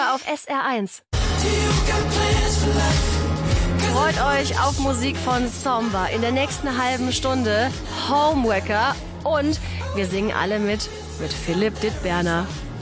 Somba auf SR1. Freut euch auf Musik von Somba in der nächsten halben Stunde. Homewrecker. Und wir singen alle mit Philipp Dittberner.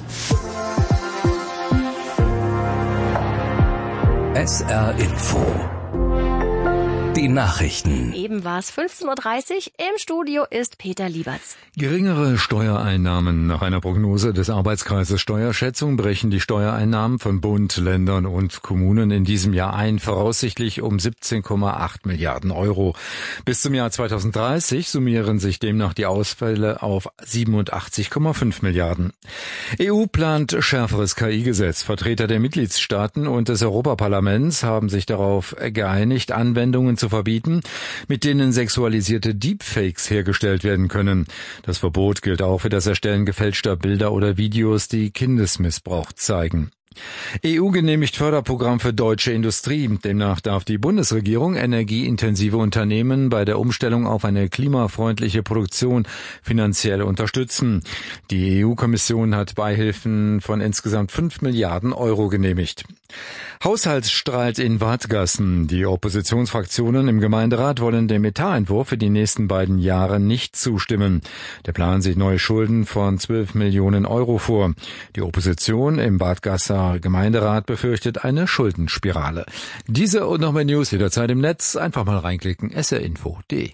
SR Info. Die Nachrichten. Eben war es 15:30 Uhr. Im Studio ist Peter Lieberts. Geringere Steuereinnahmen. Nach einer Prognose des Arbeitskreises Steuerschätzung brechen die Steuereinnahmen von Bund, Ländern und Kommunen in diesem Jahr ein, voraussichtlich um 17,8 Milliarden Euro. Bis zum Jahr 2030 summieren sich demnach die Ausfälle auf 87,5 Milliarden. EU plant schärferes KI-Gesetz. Vertreter der Mitgliedstaaten und des Europaparlaments haben sich darauf geeinigt, Anwendungen zu verbieten, mit denen sexualisierte Deepfakes hergestellt werden können. Das Verbot gilt auch für das Erstellen gefälschter Bilder oder Videos, die Kindesmissbrauch zeigen. EU genehmigt Förderprogramm für deutsche Industrie. Demnach darf die Bundesregierung energieintensive Unternehmen bei der Umstellung auf eine klimafreundliche Produktion finanziell unterstützen. Die EU-Kommission hat Beihilfen von insgesamt 5 Milliarden Euro genehmigt. Haushaltsstreit in Wadgassen. Die Oppositionsfraktionen im Gemeinderat wollen dem Etatentwurf für die nächsten beiden Jahre nicht zustimmen. Der Plan sieht neue Schulden von 12 Millionen Euro vor. Die Opposition im Wadgasser Gemeinderat befürchtet eine Schuldenspirale. Diese und noch mehr News jederzeit im Netz. Einfach mal reinklicken. srinfo.de.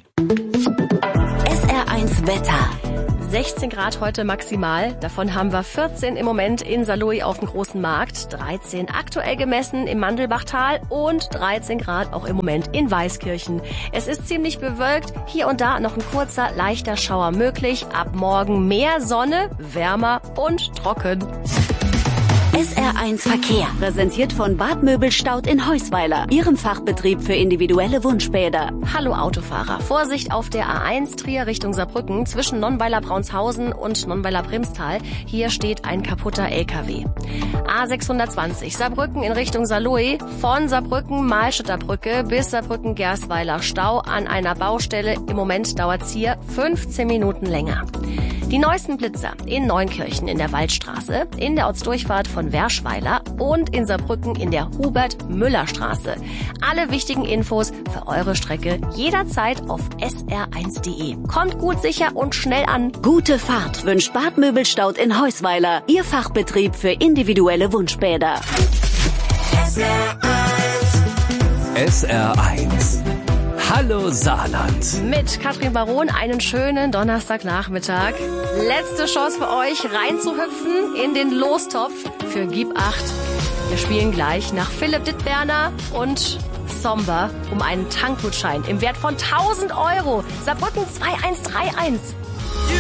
SR1 Wetter. 16 Grad heute maximal, davon haben wir 14 im Moment in Saarlouis auf dem großen Markt, 13 aktuell gemessen im Mandelbachtal und 13 Grad auch im Moment in Weißkirchen. Es ist ziemlich bewölkt, hier und da noch ein kurzer, leichter Schauer möglich, ab morgen mehr Sonne, wärmer und trocken. SR1 Verkehr, präsentiert von Bad Möbelstaud in Heusweiler, Ihrem Fachbetrieb für individuelle Wunschbäder. Hallo Autofahrer, Vorsicht auf der A1 Trier Richtung Saarbrücken zwischen Nonnweiler-Braunshausen und Nonnweiler-Primstal. Hier steht ein kaputter LKW. A620 Saarbrücken in Richtung Saarlouis, von Saarbrücken-Mahlstädter Brücke bis Saarbrücken-Gersweiler Stau an einer Baustelle. Im Moment dauert es hier 15 Minuten länger. Die neuesten Blitzer in Neunkirchen in der Waldstraße, in der Ortsdurchfahrt von Werschweiler und in Saarbrücken in der Hubert-Müller-Straße. Alle wichtigen Infos für eure Strecke jederzeit auf sr1.de. Kommt gut, sicher und schnell an. Gute Fahrt wünscht Bad Möbelstaud in Heusweiler, Ihr Fachbetrieb für individuelle Wunschbäder. SR1. Hallo Saarland. Mit Katrin Baron einen schönen Donnerstagnachmittag. Letzte Chance für euch, reinzuhüpfen in den Lostopf für Gib 8. Wir spielen gleich nach Philipp Dittberner und Somba um einen Tankgutschein im Wert von 1000 Euro. Saarbrücken 2131.